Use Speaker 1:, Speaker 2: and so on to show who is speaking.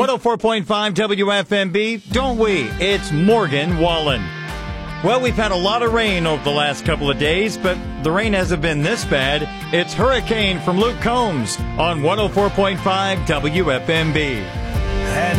Speaker 1: 104.5 WFMB, don't we? It's Morgan Wallen. Well, we've had a lot of rain over the last couple of days, but the rain hasn't been this bad. It's Hurricane from Luke Combs on 104.5 WFMB.